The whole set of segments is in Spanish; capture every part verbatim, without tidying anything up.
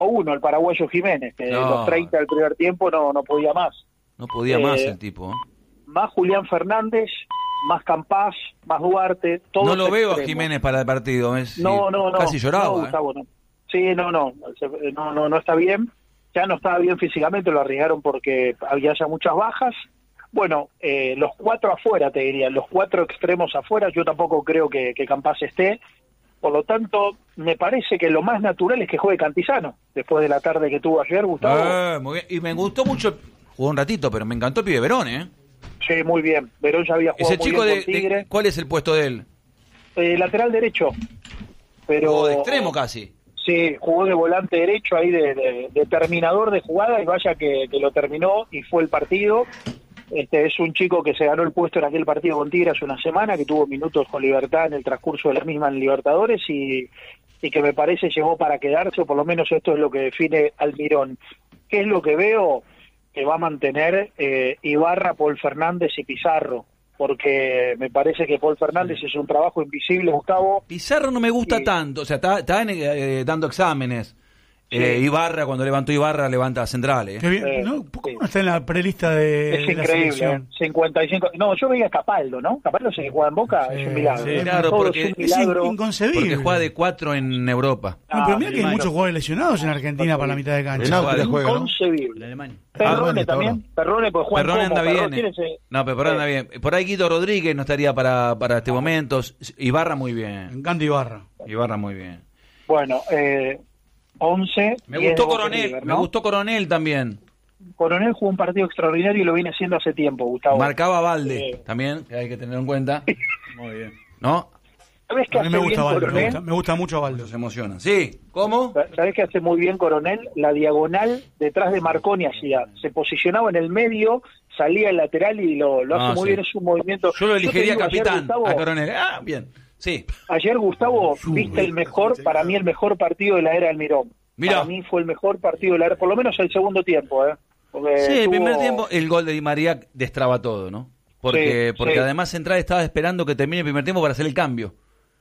o uno, el paraguayo Jiménez, que No. los treinta del primer tiempo no, no podía más. No podía Eh, más el tipo. Más Julián Fernández, más Campás, más Duarte, todos No lo veo a extremos. Jiménez para el partido. Es, No, no, no. Casi lloraba. No, ¿eh? Gustavo, no. Sí, no, no, se- no, no, no está bien. Ya no estaba bien físicamente, lo arriesgaron porque había ya muchas bajas. Bueno, eh, los cuatro afuera, te diría, los cuatro extremos afuera, yo tampoco creo que, que Campás esté. Por lo tanto, me parece que lo más natural es que juegue Cantizano, después de la tarde que tuvo ayer, Gustavo. Eh, muy bien. Y me gustó mucho, jugó un ratito, pero me encantó el pibe Verón, ¿eh? Sí, muy bien. Verón ya había jugado Ese muy chico bien de, con Tigre. de- ¿cuál es el puesto de él? Eh, lateral derecho. Pero Jugó de extremo casi. Sí, jugó de volante derecho ahí de, de, de terminador de jugada y vaya que, que lo terminó y fue el partido. Este es un chico que se ganó el puesto en aquel partido con Tigre hace una semana, que tuvo minutos con Libertad en el transcurso de la misma en Libertadores y, y que me parece llegó para quedarse, o por lo menos esto es lo que define Almirón. ¿Qué es lo que veo? Que va a mantener eh, Ibarra, Paul Fernández y Pizarro, porque me parece que Paul Fernández es un trabajo invisible, Gustavo. Pizarro no me gusta Sí. tanto, o sea, está, está eh, dando exámenes. Sí. Eh, Ibarra, cuando levantó Ibarra, levanta central, ¿eh? Qué bien, Eh, ¿no? ¿Cómo sí. no está en la prelista de, Es de la increíble, selección? ¿eh? cincuenta y cinco. No, yo veía a Capaldo, ¿no? Capaldo se que juega en Boca, Sí, es un milagro. sí, claro, Todo porque es un Es in- milagro. inconcebible. Porque juega de cuatro en Europa. No, pero mira Ah, que hay me muchos imagino. jugadores lesionados en Argentina para la mitad de cancha. En Austria juega, ¿no? Inconcebible. Alemania. Perrone Alemania, también. ahora. Perrone, pues Juan Perrone Como, anda bien. Perrone tiene eh. ese- No, pero Perrone anda bien. Por ahí Guido Rodríguez no estaría para, para este momento. Ibarra muy Me bien. encanta Ibarra. Ibarra muy bien. Bueno, eh, once. Me diez gustó de Boca Coronel, River, me ¿no? gustó Coronel también. Coronel jugó un partido extraordinario y lo viene haciendo hace tiempo, Gustavo. Marcaba a Valde Eh. también, que hay que tener en cuenta. Muy bien. ¿No? ¿Sabés qué A mí hace me gusta bien Valdo, me Coronel? gusta, me gusta mucho Valdo. Se emociona. Sí, ¿cómo? ¿Sabés qué hace muy bien Coronel? La diagonal detrás de Marconi hacía. Se posicionaba en el medio, salía el lateral y lo, lo hace Ah, muy sí. bien. Es un movimiento. Yo lo te elegiría digo, ayer, capitán Gustavo, a Coronel. Ah, bien. Sí. Ayer, Gustavo, viste el mejor, para mí el mejor partido de la era Almirón. Mirá. Para mí fue el mejor partido de la era, por lo menos el segundo tiempo, ¿eh? Porque Sí, el tuvo- primer tiempo, el gol de Di María destraba todo, ¿no? Porque, Sí, porque sí. además Central estaba esperando que termine el primer tiempo para hacer el cambio.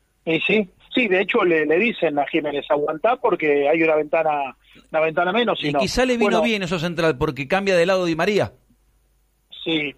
Y sí, sí, de hecho le, le dicen a Jiménez aguantá porque hay una ventana una ventana menos. Y si no. quizá le vino Bueno, bien eso Central, porque cambia de lado Di María. Sí,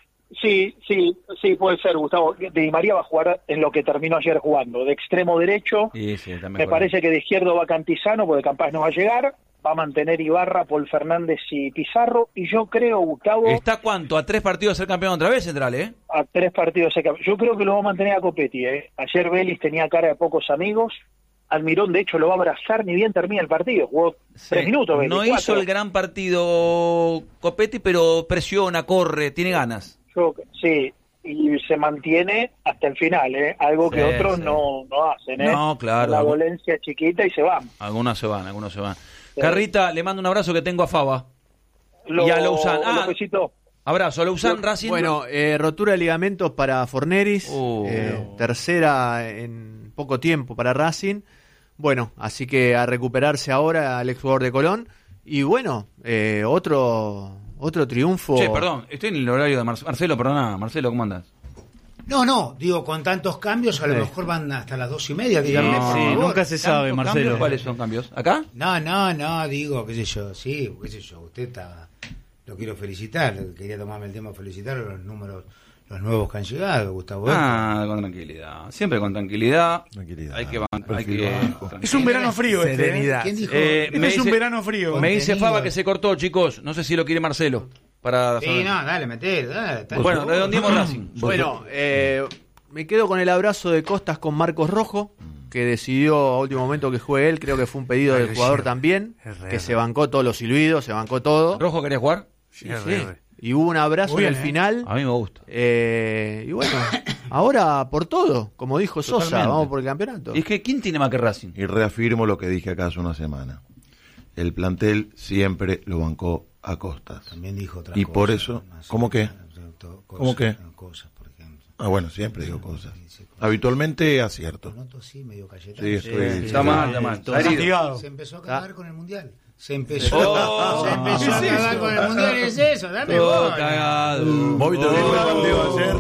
sí, sí, sí, puede ser, Gustavo. Di María va a jugar en lo que terminó ayer jugando, de extremo derecho. Sí, sí, está Me mejor. parece que de izquierdo va Cantizano, porque Campás no va a llegar. Va a mantener Ibarra, Paul Fernández y Pizarro. Y yo creo, Gustavo, ¿Está cuánto? ¿A tres partidos de ser campeón otra vez Central, eh? a tres partidos. se cam- Yo creo que lo va a mantener a Copetti. ¿eh? Ayer Vélez tenía cara de pocos amigos. Almirón, de hecho, lo va a abrazar ni bien termina el partido. Jugó tres Sí. minutos. Vélez, No cuatro. hizo el gran partido Copetti, pero presiona, corre, tiene ganas. Yo- sí, y se mantiene hasta el final, ¿eh? Algo que Sí, otros sí. no, no hacen, ¿eh? No, claro. La Algu- dolencia chiquita y se van. Algunos se van, algunos se van. Sí. Carrita, le mando un abrazo que tengo a Fava. Lo, Y a Lozán. Ah. Lopecito, Abrazo, Lausanne, Racing. Bueno, eh, rotura de ligamentos para Forneris, Oh. eh, tercera en poco tiempo para Racing. Bueno, así que a recuperarse ahora al exjugador de Colón. Y bueno, eh, otro otro triunfo. Che, perdón, estoy en el horario de Mar- Marcelo, perdona, Marcelo, ¿cómo andas? No, no, digo, con tantos cambios a lo Sí. mejor van hasta las dos y media, díganme, No, por sí, favor. nunca se sabe, ¿Tantos Marcelo. cambios? ¿Cuáles son cambios? ¿Acá? No, no, no, digo, qué sé yo, sí, qué sé yo, usted está, lo quiero felicitar, quería tomarme el tiempo de felicitar los números, los nuevos que han llegado, Gustavo. Ah, con tranquilidad. Siempre con tranquilidad. Tranquilidad. Hay que ban- hay Perfil que bajo. Es un verano frío este, ¿eh? Serenidad. ¿Quién dijo? Eh, Este me es un dice- verano frío. Me dice Contenido. Fava que se cortó, chicos. No sé si lo quiere Marcelo. Para Sí, no, dale, meté, dale. está Bueno, bien. redondeemos Racing. Bueno, eh, me quedo con el abrazo de Costas con Marcos Rojo, que decidió a último momento que juegue él. Creo que fue un pedido del jugador también, Es re, que re. se bancó todos los silbidos, se bancó todo. ¿Rojo quería jugar? Sí, sí. Y hubo un abrazo Muy bien, en el eh. final. A mí me gusta. Eh, y bueno, ahora por todo, como dijo Sosa, Totalmente. vamos por el campeonato. Y es que ¿quién tiene más que Racing? Y reafirmo lo que dije acá hace una semana. El plantel siempre lo bancó a Costas. También dijo otra Y cosa, por eso, ¿no? Así, ¿cómo qué? cosas, ¿Cómo qué? Cosas, por ejemplo. Ah, bueno, siempre digo cosas. Habitualmente acierto. Lo noto así, medio cayetano. Sí, estoy... Está mal, está mal. Está herido. Castigado. Se empezó a cagar con el mundial. Se empezó, Oh, se empezó a ¿qué es cagar eso? con el mundial. ¿Es eso? Dame Todo bola. cagado. Bobby te dijo el partido ayer.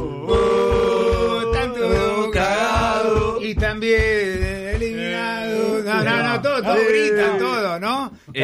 Oh, tanto cagado y también eliminado. No, no, no, todo, todo gritan, todo, ¿no?